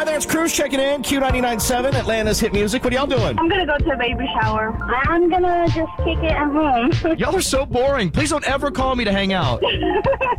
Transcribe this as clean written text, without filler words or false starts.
Hi there, it's Cruz checking in. Q99.7, Atlanta's hit music. What are y'all doing? I'm gonna go to a baby shower. I'm gonna just kick it at home. Y'all are so boring. Please don't ever call me to hang out.